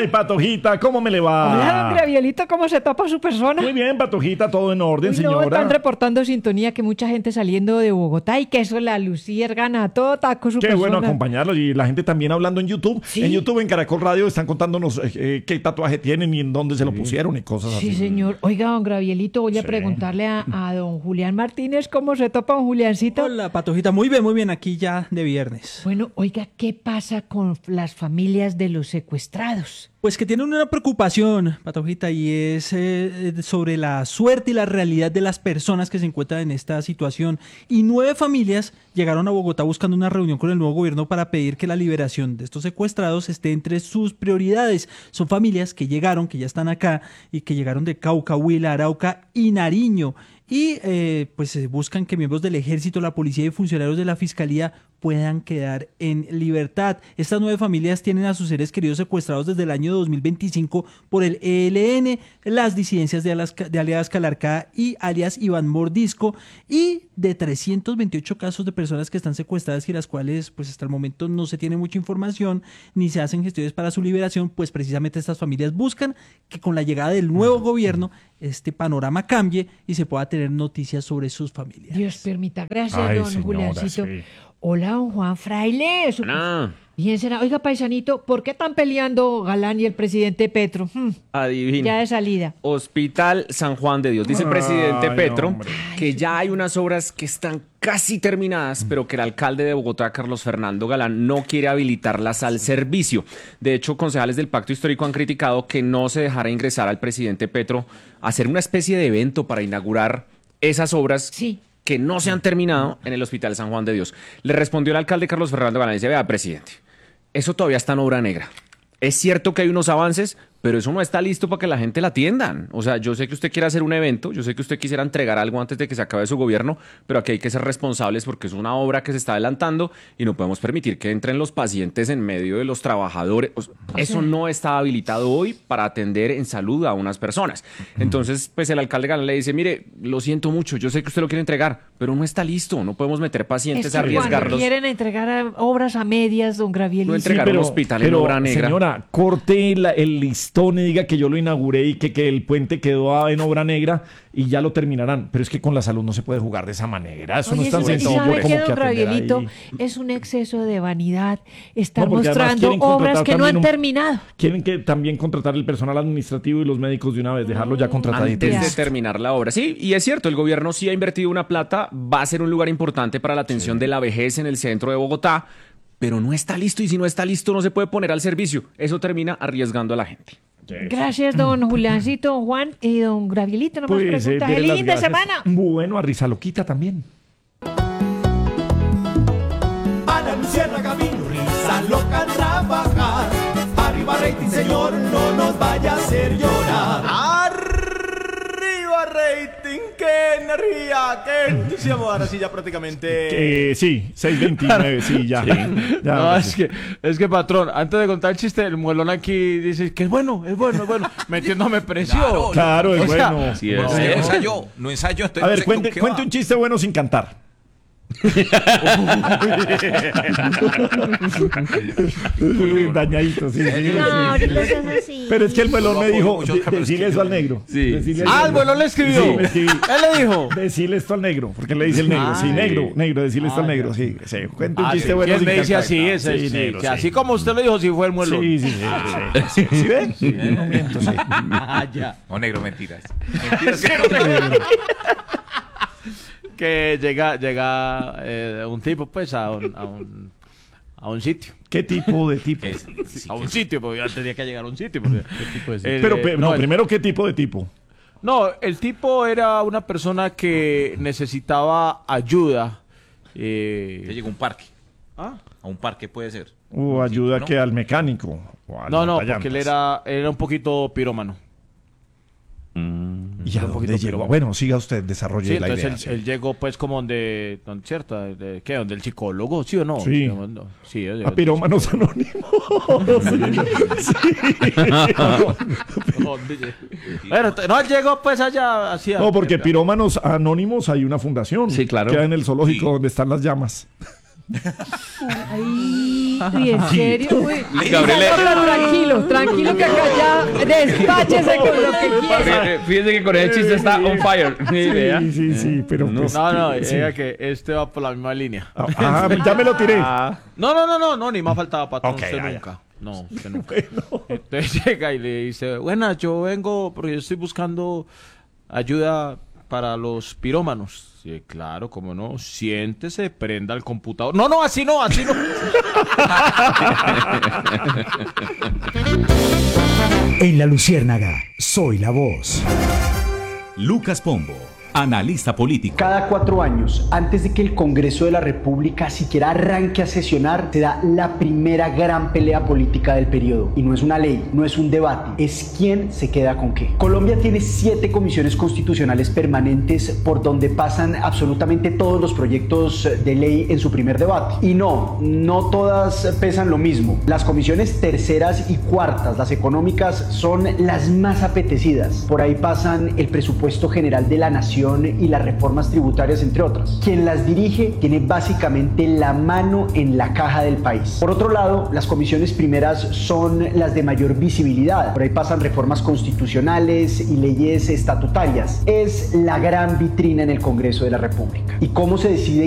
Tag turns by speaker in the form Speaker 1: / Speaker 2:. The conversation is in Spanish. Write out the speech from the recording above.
Speaker 1: Ay, Patojita, ¿cómo me le va?
Speaker 2: Hola, don Gravielito, ¿cómo se topa su persona?
Speaker 1: Muy bien, Patojita, todo en orden,
Speaker 2: Uy, no,
Speaker 1: señora.
Speaker 2: están reportando sintonía que mucha gente saliendo de Bogotá y que eso la luciérgana, todo taco su
Speaker 1: Qué
Speaker 2: persona.
Speaker 1: bueno acompañarlos y la gente también hablando en YouTube.
Speaker 2: Sí.
Speaker 1: En YouTube, en Caracol Radio, están contándonos qué tatuaje tienen y en dónde se lo pusieron y cosas así.
Speaker 2: Sí, señor. Oiga, don Gravielito, voy a
Speaker 1: Sí.
Speaker 2: preguntarle a don Julián Martínez cómo se topa don Juliancito.
Speaker 3: Hola, Patojita, muy bien, aquí ya de viernes.
Speaker 2: Bueno, oiga, ¿qué pasa con las familias de los secuestrados?
Speaker 3: Pues que tienen una preocupación, Patojita, y es sobre la suerte y la realidad de las personas que se encuentran en esta situación. Y 9 familias llegaron a Bogotá buscando una reunión con el nuevo gobierno para pedir que la liberación de estos secuestrados esté entre sus prioridades. Son familias que llegaron, que ya están acá, y que llegaron de Cauca, Huila, Arauca y Nariño. Y buscan que miembros del ejército, la policía y funcionarios de la fiscalía puedan quedar en libertad. Estas 9 familias tienen a sus seres queridos secuestrados desde el año 2025 por el ELN, las disidencias de alias Calarcá y alias Iván Mordisco, y de 328 casos de personas que están secuestradas y las cuales pues hasta el momento no se tiene mucha información ni se hacen gestiones para su liberación. Pues precisamente estas familias buscan que con la llegada del nuevo gobierno este panorama cambie y se pueda tener noticias sobre sus familias.
Speaker 2: Dios permita. Gracias,
Speaker 1: Ay,
Speaker 2: don
Speaker 1: señora,
Speaker 2: Juliancito.
Speaker 1: sí.
Speaker 2: Hola, don Juan Fraile.
Speaker 4: Hola.
Speaker 2: Bien será. Oiga, paisanito, ¿por qué están peleando Galán y el presidente Petro?
Speaker 4: Adivina.
Speaker 2: Ya de salida.
Speaker 4: Hospital San Juan de Dios. Dice el presidente
Speaker 1: Ay,
Speaker 4: Petro
Speaker 1: hombre.
Speaker 4: que ya hay unas obras que están casi terminadas, pero que el alcalde de Bogotá, Carlos Fernando Galán, no quiere habilitarlas al servicio. De hecho, concejales del Pacto Histórico han criticado que no se dejara ingresar al presidente Petro a hacer una especie de evento para inaugurar esas obras.
Speaker 2: Sí.
Speaker 4: Que no se han terminado en el Hospital San Juan de Dios. Le respondió el alcalde Carlos Fernando Galán y dice: vea, presidente, eso todavía está en obra negra. Es cierto que hay unos avances, pero eso no está listo para que la gente la atiendan. O sea, yo sé que usted quiere hacer un evento, yo sé que usted quisiera entregar algo antes de que se acabe su gobierno, pero aquí hay que ser responsables porque es una obra que se está adelantando y no podemos permitir que entren los pacientes en medio de los trabajadores. Eso no está habilitado hoy para atender en salud a unas personas. Entonces, pues el alcalde Galán le dice: mire, lo siento mucho, yo sé que usted lo quiere entregar, pero no está listo, no podemos meter pacientes
Speaker 2: Es
Speaker 4: a
Speaker 2: que cuando
Speaker 4: arriesgarlos.
Speaker 2: quieren entregar obras a medias, don Gravielito.
Speaker 4: No entregar un hospital en obra negra.
Speaker 1: Señora, corte el listón y diga que yo lo inauguré y que el puente quedó en obra negra y ya lo terminarán. Pero es que con la salud no se puede jugar de esa manera. Eso no
Speaker 2: Oye,
Speaker 1: es tan
Speaker 2: sí,
Speaker 1: sencillo
Speaker 2: ¿sabe
Speaker 1: como
Speaker 2: qué,
Speaker 1: que
Speaker 2: don
Speaker 1: atender
Speaker 2: Gravielito?
Speaker 1: ahí.
Speaker 2: Es un exceso de vanidad estar
Speaker 1: No, porque además
Speaker 2: mostrando
Speaker 1: quieren
Speaker 2: obras
Speaker 1: contratar
Speaker 2: que no han
Speaker 1: también
Speaker 2: terminado.
Speaker 1: Quieren que también contratar el personal administrativo y los médicos de una vez, dejarlos ya contrataditos.
Speaker 4: Antes de terminar la obra. Sí, y es cierto, el gobierno sí ha invertido una plata, va a ser un lugar importante para la atención de la vejez en el centro de Bogotá, pero no está listo y si no está listo no se puede poner al servicio. Eso termina arriesgando a la gente.
Speaker 2: Gracias, don Juliancito, don Juan y don Gravielito. No más preguntas.
Speaker 1: dele
Speaker 2: ¡Qué
Speaker 1: las
Speaker 2: linda
Speaker 1: gracias.
Speaker 2: semana!
Speaker 1: Bueno, a Risa Loquita también.
Speaker 5: Ana Luciana Camino, risa loca a trabajar. Arriba rating, señor, no nos vaya a hacer llorar. Arriba rating, qué energía, qué entusiasmo. Ahora sí, ya prácticamente.
Speaker 1: Sí, 6:29, sí, ya. Ya,
Speaker 6: No,
Speaker 1: ahora sí.
Speaker 6: es que, patrón, antes de contar el chiste, el muelón aquí dice que es bueno, metiéndome presión.
Speaker 1: Claro, es
Speaker 6: O sea,
Speaker 1: bueno.
Speaker 4: sí, es.
Speaker 1: Bueno.
Speaker 7: No ensayó, no ensayó. Entonces
Speaker 1: A ver,
Speaker 7: no sé con qué
Speaker 1: cuente
Speaker 7: va.
Speaker 1: un chiste bueno sin cantar. Dañadito, sí.
Speaker 8: No, ahorita es así.
Speaker 1: Pero es que el melón me dijo,
Speaker 7: Mucho cambio,
Speaker 1: decirle eso al negro.
Speaker 4: Sí.
Speaker 1: Decirle
Speaker 6: Ah,
Speaker 1: al
Speaker 6: el
Speaker 1: negro.
Speaker 6: muelón le escribió.
Speaker 1: Sí, me escribí.
Speaker 6: Él le dijo.
Speaker 1: Decirle esto al negro, porque le dice el negro. Sí, negro, decirle esto al negro. Sí, cuente un chiste
Speaker 6: Sí,
Speaker 1: bueno
Speaker 6: ¿quién
Speaker 1: sin
Speaker 6: me dice
Speaker 1: cantar.
Speaker 6: así? Es
Speaker 1: Sí,
Speaker 6: sí,
Speaker 1: negro,
Speaker 6: que
Speaker 1: sí.
Speaker 6: así como usted lo dijo, sí fue el muelón.
Speaker 1: Sí. ¿Sí ve? Sí, no miento, sí.
Speaker 6: Ah, ya.
Speaker 7: No, negro, mentiras.
Speaker 6: Que llega un tipo, pues, a un sitio.
Speaker 1: ¿Qué tipo de tipo?
Speaker 6: A un sitio, porque ya tenía que llegar a un sitio. Porque,
Speaker 1: Pero, primero, ¿qué tipo de tipo?
Speaker 6: No, el tipo era una persona que necesitaba ayuda.
Speaker 7: Que llegó a un parque.
Speaker 6: ¿Ah?
Speaker 7: A un parque puede ser.
Speaker 1: O ayuda
Speaker 7: ¿no?
Speaker 1: que al mecánico. O al
Speaker 6: No,
Speaker 1: lamparllantas.
Speaker 6: porque él era un poquito pirómano.
Speaker 1: ¿Y a
Speaker 6: un
Speaker 1: dónde
Speaker 6: poquito
Speaker 1: llegó?
Speaker 6: piromano.
Speaker 1: Bueno, siga usted, desarrolle
Speaker 6: Sí,
Speaker 1: la
Speaker 6: entonces
Speaker 1: idea.
Speaker 6: él,
Speaker 1: sí.
Speaker 6: él llegó pues como donde ¿cierto? ¿Qué? ¿Donde el psicólogo? ¿Sí o no?
Speaker 1: Sí.
Speaker 6: No, sí,
Speaker 1: A pirómanos anónimos.
Speaker 6: Bueno, no, él llegó pues allá hacia...
Speaker 1: No, porque pirómanos anónimos hay una fundación.
Speaker 4: Sí, claro.
Speaker 1: Queda en el zoológico
Speaker 7: Sí.
Speaker 1: donde están las llamas.
Speaker 2: Ay, Uy, ¿en serio? Uy,
Speaker 4: Gabriel,
Speaker 2: pero tranquilo que acá ya despáchese con lo que quiera.
Speaker 4: Fíjense que con ese chiste está on fire.
Speaker 1: Sí, pero pues,
Speaker 6: No,
Speaker 1: sí.
Speaker 6: diga que este va por la misma línea.
Speaker 1: Ajá, ya me lo tiré.
Speaker 6: No, ni más faltaba, patrón,
Speaker 1: Ok,
Speaker 6: usted
Speaker 1: ya.
Speaker 6: nunca. No, usted nunca. Entonces llega y le dice, buenas, yo vengo porque yo estoy buscando ayuda para los pirómanos. Sí, claro, cómo no. Siéntese, prenda el computador. No, así no.
Speaker 9: En La Luciérnaga, soy la voz.
Speaker 10: Lucas Pombo, analista político.
Speaker 11: Cada 4 años, antes de que el Congreso de la República siquiera arranque a sesionar, se da la primera gran pelea política del periodo. Y no es una ley, no es un debate, es quién se queda con qué. Colombia tiene 7 comisiones constitucionales permanentes por donde pasan absolutamente todos los proyectos de ley en su primer debate. Y no todas pesan lo mismo. Las comisiones terceras y cuartas, las económicas, son las más apetecidas. Por ahí pasan el presupuesto general de la nación y las reformas tributarias, entre otras. Quien las dirige tiene básicamente la mano en la caja del país. Por otro lado, las comisiones primeras son las de mayor visibilidad. Por ahí pasan reformas constitucionales y leyes estatutarias. Es la gran vitrina en el Congreso de la República. ¿Y cómo se decide